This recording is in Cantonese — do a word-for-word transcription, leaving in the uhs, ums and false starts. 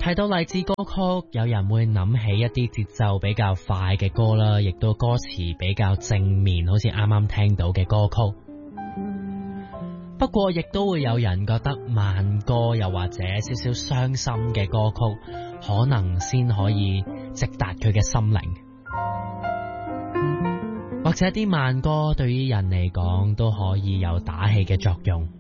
提到勵志歌曲，有人會諗起一啲節奏比較快嘅歌啦，亦都歌詞比較正面，好似啱啱聽到嘅歌曲。不過亦都會有人覺得慢歌又或者少少傷心嘅歌曲，可能先可以直達佢嘅心靈。或者啲慢歌對於人嚟講都可以有打氣嘅作用。